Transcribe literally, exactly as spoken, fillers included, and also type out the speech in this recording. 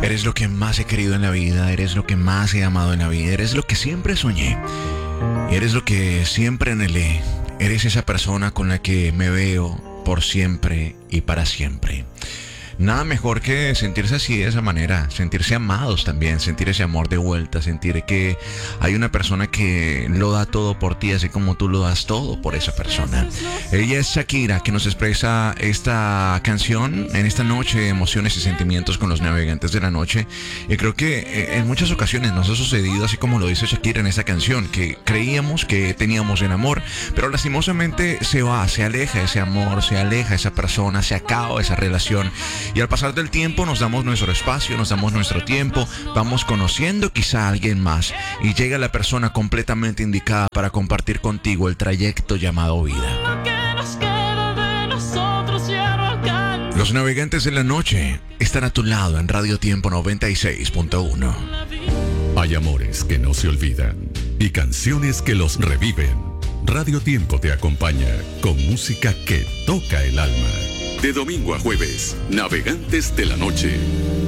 Eres lo que más he querido en la vida, eres lo que más he amado en la vida, eres lo que siempre soñé, eres lo que siempre anhelé, eres esa persona con la que me veo por siempre y para siempre. Nada mejor que sentirse así de esa manera, sentirse amados también, sentir ese amor de vuelta, sentir que hay una persona que lo da todo por ti, así como tú lo das todo por esa persona. Ella es Shakira, que nos expresa esta canción en esta noche de emociones y sentimientos con los navegantes de la noche. Y creo que en muchas ocasiones nos ha sucedido, así como lo dice Shakira en esta canción, que creíamos que teníamos el amor, pero lastimosamente se va, se aleja ese amor, se aleja esa persona, se acaba esa relación. Y al pasar del tiempo nos damos nuestro espacio, nos damos nuestro tiempo, vamos conociendo quizá a alguien más y llega la persona completamente indicada para compartir contigo el trayecto llamado vida. Los navegantes de la noche están a tu lado en Radio Tiempo noventa y seis punto uno. Hay amores que no se olvidan y canciones que los reviven. Radio Tiempo te acompaña con música que toca el alma. De domingo a jueves, Navegantes de la Noche.